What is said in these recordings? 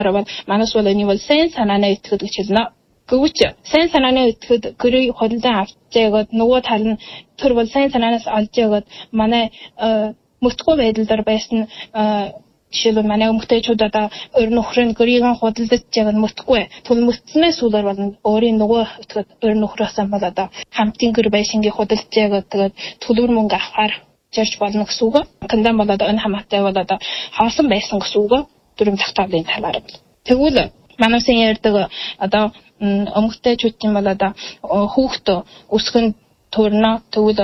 Манус бол энэ бол сайн санааны итгэхэд гэж хэлнэ. Гэвч сайн санааны итгэхэд гэрээ худалдан авчээгээд нөгөө тал нь тэр бол сайн санаанаас олж яагаад манай мөтгөө байдал дээр байсан жишээлбэл манай эмэгтэйчүүд одоо өрн нөхрийн гэрийг худалдаж байгаа мөтгөө. Тэгвэл мөтснээс сүүлээр бол өөрийн нөгөө итгэхэд өрн нөхрөөсөн бол одоо хамтын гэр байшингийн худалдаж байгаа тэгээд төлбөр мөнгө авахар жарж болно гэсэн үг. Кандан бол одоо энэ хамаатай бол одоо хаалсан байсан гэсэн үг. Дөрөв цагтаалын талаар. Тэгвэл манайсын ярьдаг одоо эмэгтэйчүүдийн бол одоо хүүхд өсгөн төрнө тэгвэл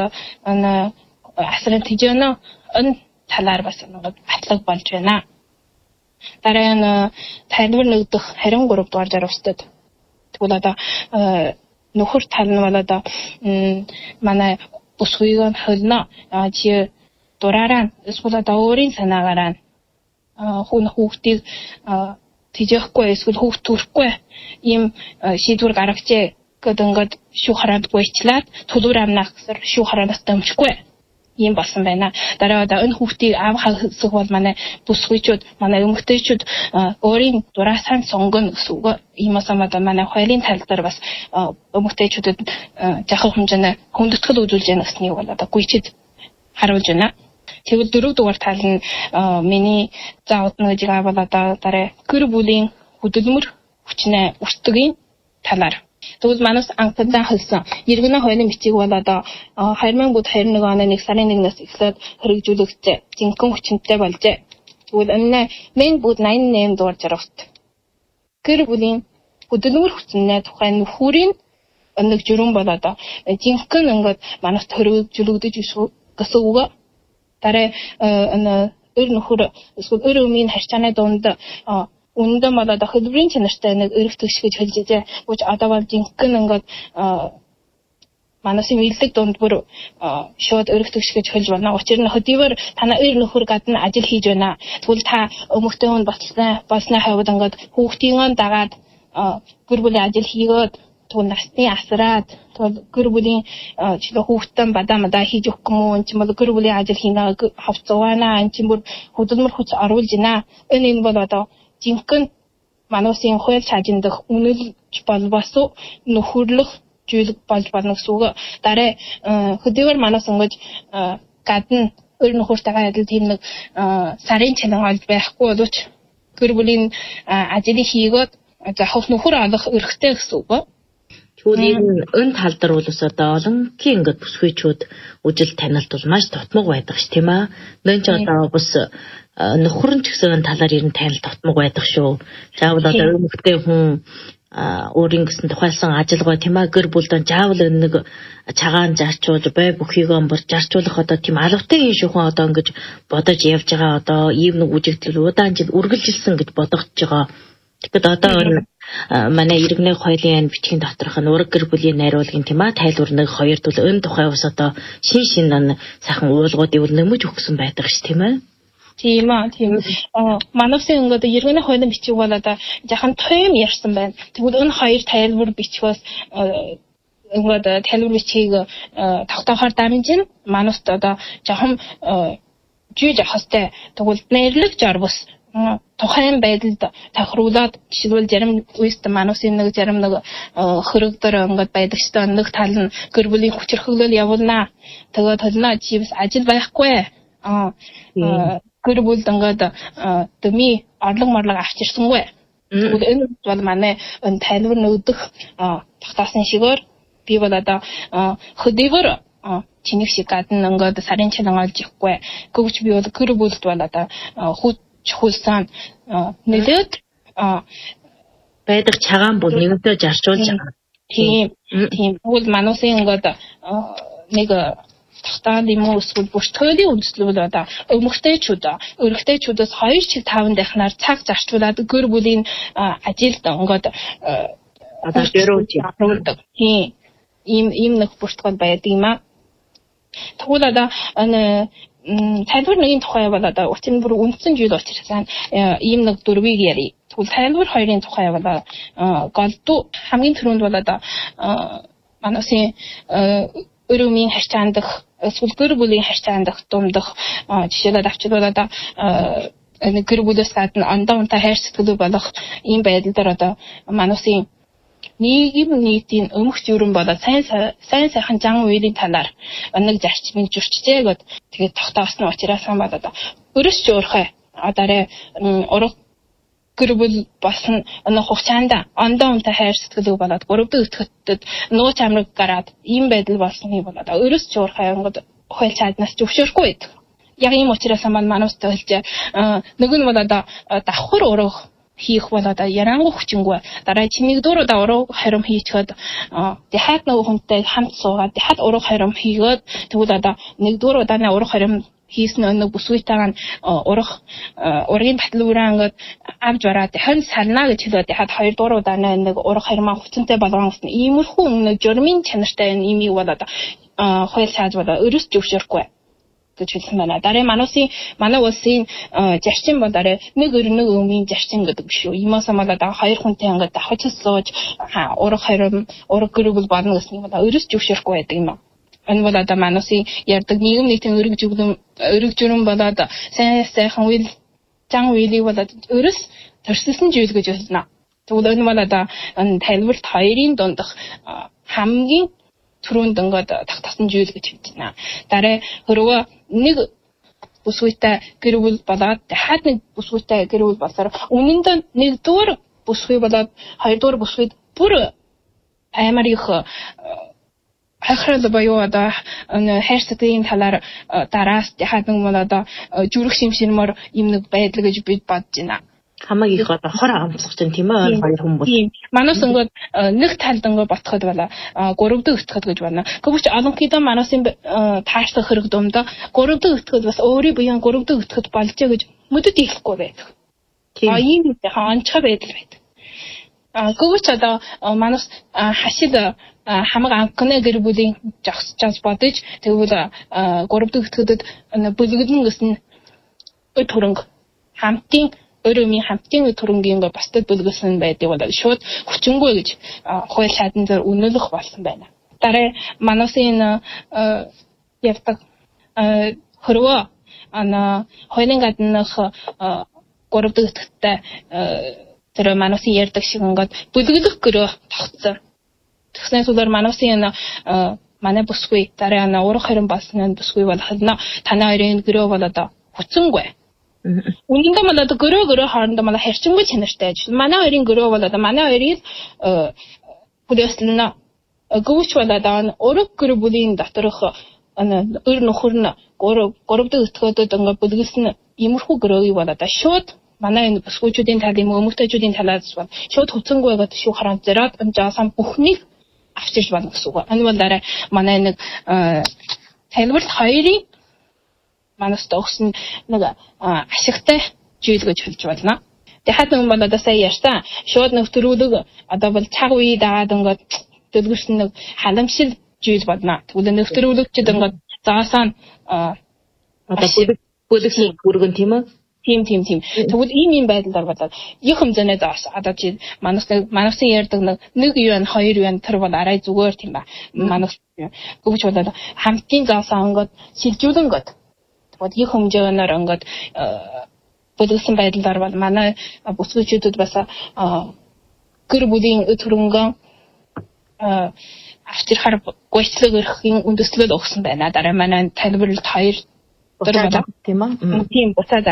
асрын тижэнэ энэ талаар бас нэг батлаг болж байна. Дараа нь тайлбар нэгдэх 23 дугаар жаргалтад тэгвэл одоо нөхөр тал нь бол одоо манай бүсгүйг нь хөлнө чи дураараа эсвэл одоо өөрийн санаагаараа хүүхдийг тижэхгүй эсвэл хүүхд төрөхгүй ийм шийдвэр гаргажээ гэдэг ингээд шүү хараадгүй ичлаад төлөвөр амнах гэсээр шүү хараадаас дэмжихгүй ийм болсон байна. Дараа одоо энэ хүүхдийг аав хасах бол манай бүсгүйчүүд, манай эмэгтэйчүүд өөрийн дураасаа сонгоно гэсэн үг. Ийм асамад манай хоёрын тал дээр бас эмэгтэйчүүдэд жахах хэмжээний хүндэтгэл үзүүлж яана гэснийг бол одоо гүйчид харуулж байна. Тэгвэл 4 дугаар тал нь миний заавал нэг жигээ бол одоо дараа гэр бүлийн хөдөлмөр хүчнээ өртөгийн талаар. Тэгвэл манайс анхудаа хэлсэн иргэнэ хоёрын бичиг бол одоо 2021 оны 1 сарын 1-ээс эхлээд хэрэгжүүлэгдсэн жинхэнэ хүчинтэй болжээ. Тэгвэл энэ мен бүгд 88 дугаар жаргалт. Гэр бүлийн хөдөлмөр хүчнээ тухай нөхөрийн нэг журам бол одоо жинхэнэ ингээд манайс хэрэгжүүлэгдэж гэсэн үг. Дараа өр нөхөр эсвэл өр өмнө харьцааны дунд үндэ бол одоо хөдөлмөрийн чанартай нэг өрх төгш гэж хэлж байгаа. Үуч одоо бол жинхэнэ ингээд манайсын үйлдэл дунд бүр шууд өрх төгш гэж хэлж байна. Учир нь хөдөлмөр танаа өр нөхөр гадна ажил хийж байна. Тэгвэл та өмгтэй хүн болсны хавьд ингээд хүүхдийн дагаад гэр бүлийн ажил хийгээд тэгвэл насны асраад тэгвэл гэр бүлийн чөлөө хүүхдэн бадамада хийж өгөх юм уу? Энд чинь бол гэр бүлийн ажил хийнэ хавцгаана. Энд чинь бүр хөдөлмөр хүч оруулж байна. Энэ бол одоо жинхэнэ манайсын хууль цаажин дэх үнэлж болбосоо нөхөрлөх зүйл болж болно гэсэн үг. Дараа хөдөлмөр манайс ингэж гадна өр нөхөртэйгээ адил тийм нэг сарын чанар олж байхгүй боловч гэр бүлийн ажлыг хийгээд захах нөхөр олох эрхтэй гэсэн үг. Тэгвэл энэ тал дээр бол ус одоо олонгийн ингээд бүсгүйчүүд үжил танилт бол маш тутмаг байдаг ш тийм аа. Мөн ч одоо бас нөхөр нь ч гэсэн талаар ер нь танил тутмаг байдаг шүү. Заавал одоо өмгтэй хүн өөрийн гэсэн тухайлсан ажилгаа тийм аа гэр бүлдэн заавал нэг цагаан зарчуулж бай бүхийгөө бүр зарчуулах одоо тийм алавтай юм шүүхэн одоо ингэж бодож явж байгаа одоо ийм нэг үжигдэл удаан жил үргэлжилсэн гэж бодогдож байгаа. Тэгэхэд одоо манай иргэнэ хоёрын бичгийн доторх нь ураг гэр бүлийн найруулгын тийм аа тайлбар нэг хоёр төл энэ тухай бас одоо шин сайхан уулгуудыг нэмж өгсөн байдаг ш тийм ээ. Тийм аа тийм. Манайсын ингээд иргэнэ хоёрын бичиг бол одоо жахан том ярьсан байна. Тэгвэл энэ хоёр тайлбар бичгээс ингээд тайлбар бичгийг тогтоохоор дамжин манайс одоо жахан жиж ахстай. Тэгвэл нэрлэг жарбус тухайн байдалд тохируулаад жишээлбэл зарим үест манайсын нэг зарим нэг хөрөг дээр ингээд байдаг ч нэг тал нь гэр бүлийн хүчирхөглөл явуулнаа. Тэгээд толноо чи бас ажил байхгүй. Гэр бүлд ингээд төми орлого морлого авчирсангүй. Тэгвэл энэ бол манай энэ тайлбар нөгдөх тогтоосон шигээр би бол одоо хөдөлгөр чиний шиг гадна ингээд сарын чанар олж ихгүй. Гэвч би бол гэр бүлд бол одоо хулсан нэлээд байдаг цагаан бүл нэгэнтээ зарчуулж байгаа. Тийм. Тэгвэл манайсын ингээд нэг тахтаад юм уу эсвэл бүртгөөлийн үндэслэл бол одоо өргөттэйчүүдээс 2-5 дахинаар цаг зарцуулаад гэр бүлийн ажилд ингээд одоо жирүүлдэг. Тийм. Ийм нэг бүртгэл байдаг юм аа. Тэгвэл одоо тайлбар нэгний тухай бол одоо учир нь бүр үндсэн зүйл учраас ийм нэг дөрвийг ярив. Тэгвэл тайлбар хоёрын тухай бол голдуу хамгийн түрүүнд бол одоо манайсын өрөөмийн харьцаанд дэх эсвэл гэр бүлийн харьцаанд дэх дундах жишээлбэл авчирвал одоо гэр бүлээс гадна ондоо унтаа хайр сэтгэлүү болох ийм байдал дээр одоо манайсын нийгмийн өмгч юрэн болоод сайн сайхан зан үйлийн талаар нэг зарчмыг зөрчжээ гэд тэгээд тогтоосон учраас бол одоо өрөс жуурхай одоо ураг гэр бүл болсон хугацаанд ондоо унтаа хайр сэтгэлүү болоод 3 дахь өтгөтөд нууц амраг гараад ийм байдал болсны болоод өрөс жуурхай ангод хойл чаднаас зөвшөөрөхгүй байдаг. Яг ийм учраас манайс тойлж нэг нь бол одоо давхар ураг хийх бол одоо ярангуй хүчингүй дараа чиний дөрөв ураг харим хийчихэд дахиад нэг хүнтэй хамт суугаад дахиад ураг харим хийгээд тэгвэл одоо нэг дөрөв удааны ураг харим хийсэн нэг бүсгүйтэйг ургийн батлуураа ингээд авч бараад дахин сална гэж хэлээд дахиад 2 дугаар удааны нэг ураг хармаа хүчнтэй болгоно гэсэн иймэрхүү нэг журмын чанартай имийг бол одоо хойл цааж бол өрөс зөвшөөрөхгүй гэж хэлсэн байна. Дараа манай улсын зарчим бол дараа нэг өрнөг өмгийн зарчим гэдэг шүү. Иймээс бол одоо 2 хүнтэй ингээд давхаж сууж ураг харим ураг гэр бүл болно гэсэн юм бол өрөс зөвшөөрөхгүй байдаг юм аа. Энэ бол одоо манайсын ярддаг нийгэм нийтийн өрөг журам болоод сайхан үйл зан үйлийг болоод өрөс төрсөлсөн зүйл гэж хэлнэ. Тэгвэл энэ бол одоо тайлбарт хоёрын дундах хамгийн түрүүнд ингээд тогтсон зүйл гэж хэлж байна. Дараа хөрвөө нэг бүсгүйтэй гэр бүл болоод дахиад нэг бүсгүйтэй гэр бүл болсоор үнэндээ нэгдүгээр бүсгүй болоод хоёрдугаар бүсгүйд бүр амар их хахрал боёо одоо хайр сэтгэлийн талаар дараас дахиад нэг бол одоо зүрх шимширмөр юм нэг байдал гэж бид бодож байна. Хамаг их одоо хор амсгаж байна тийм ээ хоёр хүмүүс. Манайс ингээд нэг талд ингээд ботход бала 3 дахь өтгөхөд гэж байна. Гэвч олонхийдөө манайсын таашлах хэрэг дундаа 3 дахь өтгөхөд бас өөрийн буян 3 дахь өтгөхөд болжээ гэж мөдөд ихгүй байдаг. Ийм хаанчаа байдал байдаг. Гэвч одоо манайс хашид хамаг анхны гэр бүлийн жагсаж бодож тэгвэл 3 дахь өтгөхөд бүлэгдэн гэсэн төрөнг хамтын өрөөмийн хамтын төрөнгийн бусдад бүлгэлсэн байдаг бол шууд хүчингүй гэж хууль шаадан дээр үнэлэх болсон байна. Дараа манайсын явдаг хөрвөө хуулийн гаднах 3 дахь өтгөттэй тэр манайсын ярьдаг шиг ингээд бүлэглэх гөрөө тогтсон. Тэгснээр зүгээр манайсын манай бүсгүй дараа ураг харин болсон бүсгүй бол танай хоёрын гөрөө бол одоо хүчингүй. Үнэндээ бол одоо гөрөө хоорондоо мал харьцангуй чанартай ажил. Манай хоёрын гөрөө бол одоо манай хоёрыг бүлээслэнэ. Гүвч бол одоо ураг гэр бүлийн доторх өр нөхөр нь 3 дахь өтгөдөд ингээд бүлгэлсэн иймэрхүү гөрөөг бол одоо шууд манай энэ бүсгүйчүүдийн талын өмгтөчүүдийн талаас бол шууд хүцэнгүй гэдэг шүү хараан зэрэг амжаасан бүхнийг авчирч байна гэсэн үг. Энэ бол дараа манай нэг тайлбарт хоёрын манайс тогсон нэг ашигтай зүйл гэж хэлж байна. Дахиад нэг бол одоо сая ярьсан шууд нөхтрүүлэг одоо бол цаг үе дагаад ингээд дэлгэрсэн нэг халамжшил зүйл болно. Тэгвэл нөхтрүүлэгчд ингээд заасан одоо бүлэгсэн бүргэн тийм үү? Тийм. Тэгвэл ийм байдлаар болоод их хэмжээний заасан. Одоо чи манайсын ярьдаг нэг юу 2 юу тэр бол арай зүгээр тийм ба. Манайс гүвч болоод хамтын заасан ингээд шилжүүлэн гээд вот их хэмжээгээр ингээд бүлгэлсэн байдлаар бол манай бүсгүйчүүдэд бас гэр бүлийн төрөнгөн авчирхаар гүйцэтгэх эрхийн үндэслэл өгсөн байна. Дараа манай тайлбарлалт 2 дөрөв тийм үү? Тийм буцаад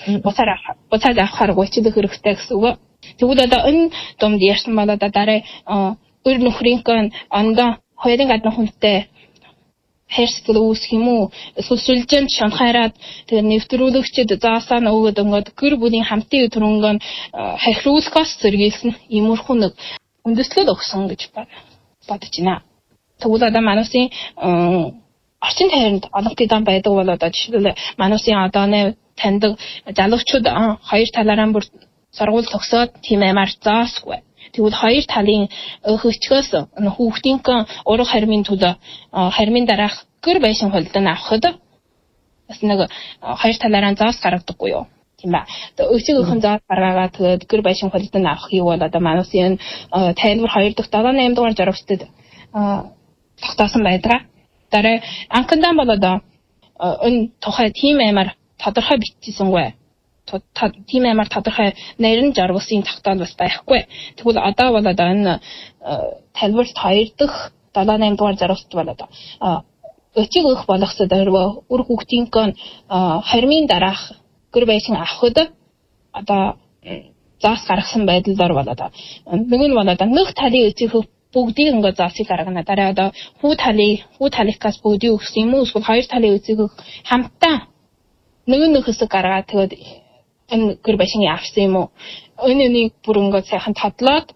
авахаар гүйцэтгэх хэрэгтэй гэсэн үг. Тэгвэл одоо энэ дунд ярьсан бол одоо дараа өр нөхрийн ондоо хоёрын гадна хүнтэй хайр сэтгэл үүсэх юм уу? Эсвэл сүлжээнд шанхаараад тэгээ нэвтрүүлэгчд заасаа нөгөөд ингээд гэр бүлийн хамтын төрөнгөө хахируулахаас зэрэгсэн иймэрхүү нэг үндэслэл өгсөн гэж бодож байна. Тэгвэл одоо манайсын орчин тойронд олонхийдөө байдаг бол одоо жишээлбэл манайсын одооны таньдаг залуучууд хоёр талаараа бүр сургууль төгсөөд тийм амар заасгүй. Тэгвэл хоёр талын хөвчгөөс хүүхдийн ураг хармын төлөө хармын дараах гэр байшин хөлдөн авахд бас нэг хоёр талаараа заас гаргадаггүй юу? Тийм ба. Өчигийнхэн заас гаргаагаад тэгээд гэр байшин хөлдөн авах юу бол одоо манайсын тайлбар 2 дахь 7-8 дугаар жаргалтад тогтоосон байдаг. Дараа анхандаа бол одоо энэ тухай тийм амар тодорхой бичижсэнгүй. тийм амар тодорхой нарийн жаргалсын тогтоол бас байхгүй. Тэгвэл одоо бол одоо энэ тайлбарт 2 дахь 7-8 дугаар зорилт бол одоо өчиг өгөх болгосод үр хүүхдийн кон 20-ийн дараах гэр байшин авахд одоо заас гаргасан байдлаар бол одоо нэг нь бол одоо нэг талын өчиг бүгдийг ингээд заасыг гаргана. Дараа одоо хүү талынхаас бүгдийг өгсөн юм уу? Эсвэл 2 талын өчиг хамтдаа нэг хэсэг гаргаад тэгээд энэ гэр байшиныг авсан юм уу? Өнийг бүр ингээд сайхан тодлоод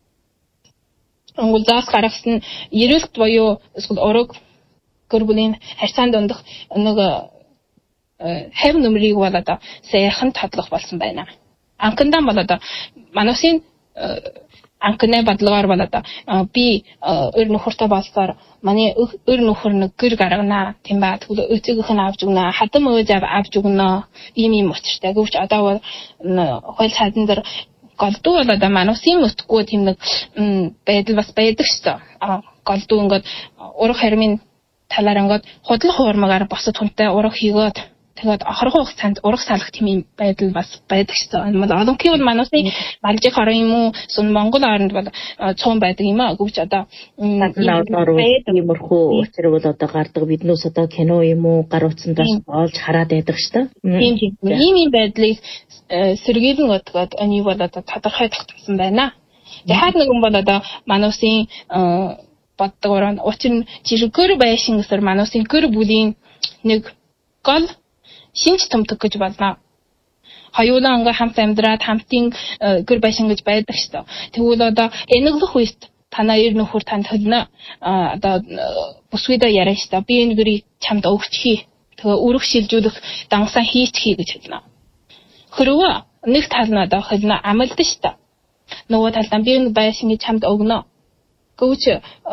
өнгөл заас гаргасан ерөөлт буюу эсвэл ураг гэр бүлийн харьцаанд дондох нэг хэв нөмрийг бол одоо сайхан тодлох болсон байна. Анхандаа бол одоо манайсын анхны бодлогоор бол одоо би өр нөхөртэй болсоор манай өр нөхөр нэг гэр гаргана тийм ба тэгвэл өцөөгийнх нь авч өгнө хадам өөж авч өгнө ийм учиртай. Гэвч одоо бол хууль цаасан дээр голдуу бол одоо манайсын өтгөө тийм нэг байдал бас байдаг шүү дээ. Голдуу ингээд ураг хармын талаар ингээд худлах хуурмагаар босод хүнтэй ураг хийгээд тэгээд ахаргуу хугацаанд ураг салах тийм байдал бас байдаг шүү дээ. Олонхий бол манайсын малжих орон юм уу? Сүн Монгол оронд бол цуун байдаг юм аа. Гэвч одоо иймэрхүү учир бол одоо гардаг биднээс одоо кино юм уу? Гар утсандаас олж хараад байдаг шүү дээ. Тийм. Ийм байдлыг сэргийлэн өтгөөд энэ бол одоо тодорхой тогтсон байна. Тэгэхээр нэгэн бол одоо манайсын боддог орон учир жиргэр байшин гэсээр манайсын гэр бүлийн нэг гол шинж томтог гэж болно. Хоёулаа ингээ хамт амьдраад хамтын гэр байшин гэж байдаг шүү дээ. Тэгвэл одоо энэглэх үед танаа ир нөхөр танд хөлнө одоо бүсгүйдээ яриа шүү дээ. Би энэ гэрийг чамд өгчихье. Тэгээ өрөх шилжүүлэх дангасан хийчихье гэж хэлнэ. Хөрвөө нэг тал нь одоо хөлнө амлд шүү дээ. Нөгөө талдаа би энэ байшиныг чамд өгнө. Гэвч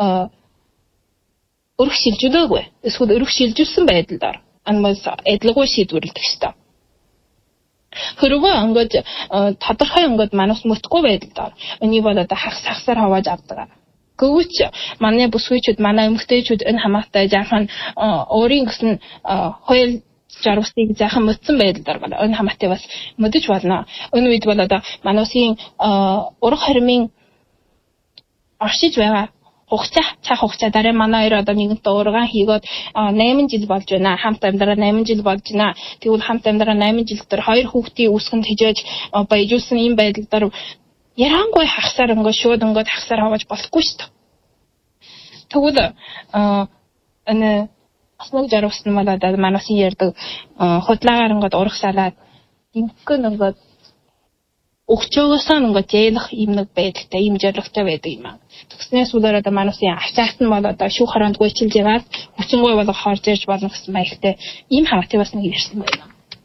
өрөх шилжүүлээгүй. Эсвэл өрөх шилжүүлсэн байдлаар анмаас эдлэггүй шийдвэрлэдэг шүү дээ. Хөрвөө ингээд тодорхой ингээд манайс мөтгөө байдлаар энийг бол одоо хагсаар хавааж авдаг. Гэвч манай бүсгүйчүүд манай эмэгтэйчүүд энэ хамаатай жаахан өөрийн гэсэн хууль жаргалтыг заахан мөцсөн байдлаар бол энэ хамаатай бас мөдөж болно. Энэ үед бол одоо манайсын ураг хармын оршиж байгаа цаах хугацаа дараа манай хоёр одоо нэгэнтээ ургаан хийгээд 8 жил болж байна. Хамт амьдраа 8 жил болж байна. Тэгвэл хамт амьдраа 8 жил дээр 2 хүүхдийн үүсгэнд хижээж баяжуулсан ийм байдал дээр ярангуй хагсаар ингээд шууд ингээд хагсаар хавааж болохгүй шүү дээ. Тэгвэл энэ основной жаргал нь бол одоо манайсын ярьдаг худлаагаар ингээд урах салаад ингэн ингээд өгчөөгөөсөө ингээд зээлэх юм нэг байдалтай ийм зоригтой байдаг юм аа. Тэгснээс үлээр одоо манайсын авчаагт нь бол одоо шүүх хороонд гүйчилж яваад хүчингуй болох хорж ирж болно гэсэн маягтай ийм хамаатай бас нэг ирсэн байна.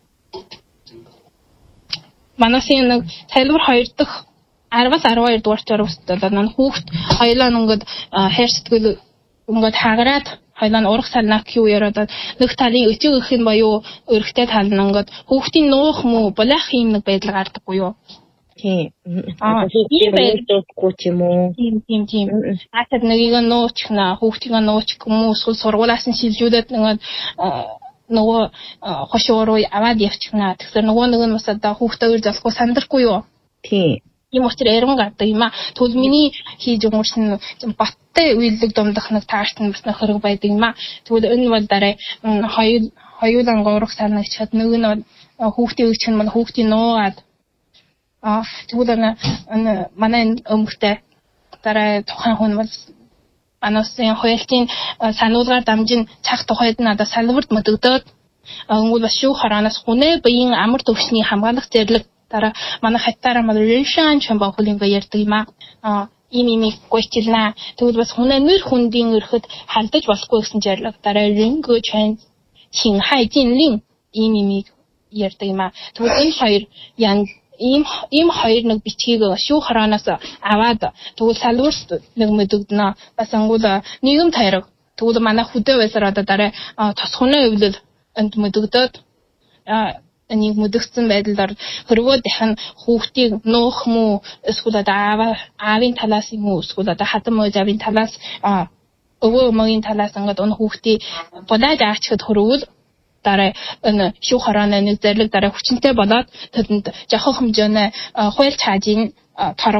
Манайсын нэг тайлбар 2 дахь 10-аас 12 дугаар зоригт одоо нан хүүхд хоёлаа ингээд хайр сэтгэл ингээд хагараад хоёлаа урах салнаа гэв яриад нэг талын өчиг өгөх нь боيو өргөтэй тал нь ингээд хүүхдийн нуух муу булаах юм нэг байдал гардаггүй юу? Тийм. Тийм байдаггүй юм уу? Тийм. Атад нэгийг нуучихна, хүүхдийг нуучих юм уу? Эсвэл сургуулаас нь шилжүүлээд нөгөө хошуу руу аваад явчихна. Тэгэхээр нөгөө нэг нь бас одоо хүүхдээ үр залахгүй сандрахгүй юу? Тийм. Ийм учраас яран гардаг юм аа. Тэгвэл миний хийж өнгөрсөн баттай уйлэг домдох нэг таарт нь бас нөхөрөг байдаг юм аа. Тэгвэл энэ бол дараа хоёулаа урах сална гэхэд нэг нь хүүхдээ өгчих нь манай хүүхдийн нуугаад тэгвэл манай өмгтэй дараа тухайн хүн бол манайсын хуульчийн сануулгаар дамжин цаг тухайд надад салбарт мөдөгдөөд өнгөл бас шүүх хороноос хүнээ биеийн амар төвшний хамгаалах зэрлэг дараа манай хаттаараа мал реншан чамба хөлинго ярьдаг юм аа. Имийг гойчлаа. Тэгвэл бас хүнээ нэр хүндийн өрхөд халдаж болохгүй гэсэн зэрлэг дараа рингөө чэн чин хайжинлин имийг ярьдаг юм аа. Тэгвэл энэ хоёр ийм хоёр нэг бичгийг шүүх хороноос аваад тэгвэл салбарт нэг мэдэгдэнэ. Бас ангуул нийгэм тайраг. Тэгвэл манай хөдөө байсаар одоо дараа тосхоны өвлөл энд мэдэгдээд энийг мэдгдсэн байдлаар хөрвөө дахин хүүхдийг нуух муу эсвэл одоо аавын талаас юм уу эсвэл одоо хатам өөжавын талаас өвөө өмгийн талаас ингээд өнө хүүхдийг булаад аачихад хөрвөл дараа шүүх хорооны нэг зэрлэг дараа хүчинтэй болоод тэдэнд жахах хэмжээний хууль цаажийн